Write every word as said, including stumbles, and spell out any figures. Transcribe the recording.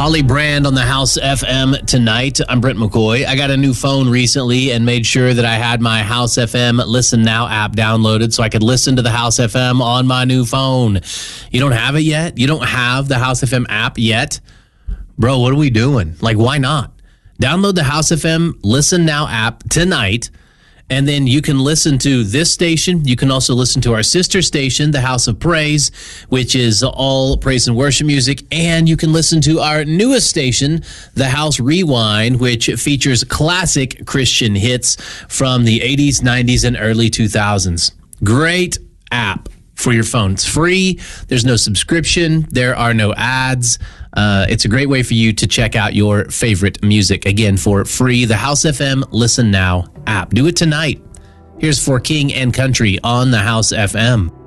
Holly Brand on the House F M tonight. I'm Brent McCoy. I got a new phone recently and made sure that I had my House F M Listen Now app downloaded so I could listen to the House F M on my new phone. You don't have it yet? You don't have the House F M app yet? Bro, what are we doing? Like, why not? Download the House F M Listen Now app tonight, and then you can listen to this station. You can also listen to our sister station, the House of Praise, which is all praise and worship music. And you can listen to our newest station, the House Rewind, which features classic Christian hits from the eighties, nineties, and early two thousands. Great app for your phone. It's free. There's no subscription. There are no ads. Uh, it's a great way for you to check out your favorite music. Again, for free, the House F M Listen Now app. Do it tonight. Here's For King and Country on the House F M.